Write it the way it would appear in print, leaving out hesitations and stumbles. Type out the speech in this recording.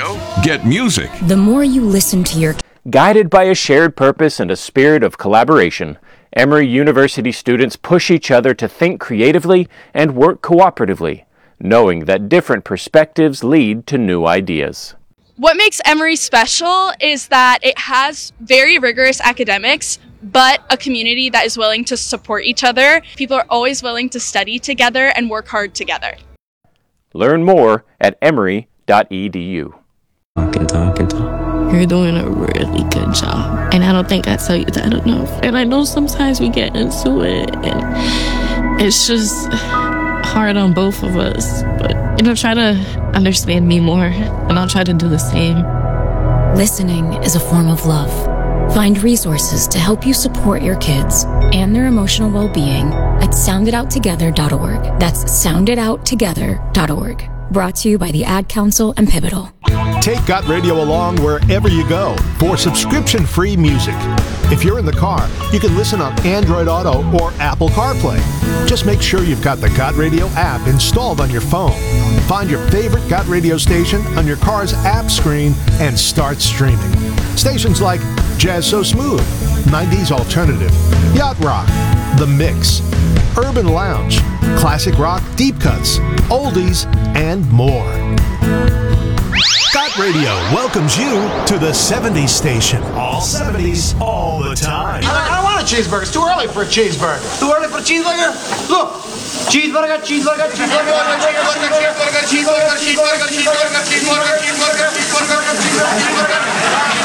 radio, get music. The more you listen to your Guided by a shared purpose and a spirit of collaboration, Emory University students push each other to think creatively and work cooperatively, knowing that different perspectives lead to new ideas. What makes Emory special is that it has very rigorous academics, but a community that is willing to support each other. People are always willing to study together and work hard together. Learn more at emory.edu. You're doing a really good job. And I don't think I tell you that enough. And I know sometimes we get into it and it's just hard on both of us. But, try to understand me more and I'll try to do the same. listening is a form of love. Find resources to help you support your kids and their emotional well-being at sounditouttogether.org. That's sounditouttogether.org. Brought to you by the Ad Council and Pivotal. Take Got Radio along wherever you go for subscription-free music. If you're in the car, you can listen on Android Auto or Apple CarPlay. Just make sure you've got the Got Radio app installed on your phone. Find your favorite Got Radio station on your car's app screen and start streaming. Stations like Jazz So Smooth, 90s Alternative, Yacht Rock, The Mix, Urban Lounge, Classic Rock Deep Cuts, Oldies, and more. Got Radio welcomes you to the 70s station. All 70s, all the time. I don't want a cheeseburger. It's too early for a cheeseburger. Too early for a cheeseburger? Look. Cheeseburger, cheeseburger, cheeseburger, cheeseburger, cheeseburger, cheeseburger, cheeseburger, cheeseburger, cheeseburger, cheeseburger, cheeseburger, cheeseburger, cheeseburger.